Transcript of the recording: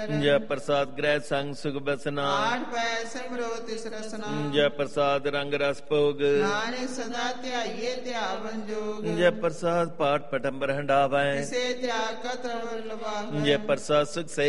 ਜੈ ਪ੍ਰਸਾਦ ਗ੍ਰਹਿ ਸੰਗ ਸੁਖ ਬਸਨਾ। ਆਠ ਪੈ ਸਿਮਰੋ ਤਿਸ ਰਸਨਾ। ਜੈ ਪ੍ਰਸਾਦ ਰੰਗ ਰਸ ਭੋਗ। ਨਾਨਕ ਸਦਾ ਧਿਆਈਏ ਧਿਆਵਨ ਜੋਗ। ਜੈ ਪ੍ਰਸਾਦ ਪਾਠ ਪਟੰਬਰ ਹੰਡਾਵੈ। ਕਿਸੇ ਧਿਆ ਕਤਰ ਲਵਾ। ਜੈ ਪ੍ਰਸਾਦ ਸੁਖ